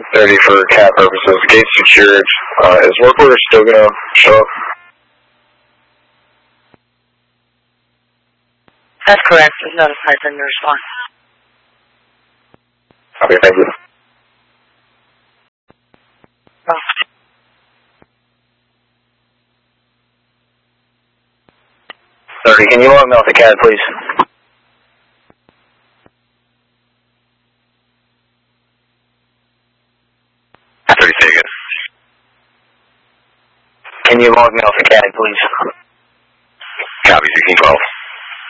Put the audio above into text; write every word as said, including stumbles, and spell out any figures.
thirty for cat purposes. Gate secured. Uh, is work order still going to show up? That's correct. We've notified them to respond. Okay, thank you. Oh. thirty, can you log me off the C A D, please? thirty, say again. Can you log me off the C A D, please? Copy, sixteen twelve.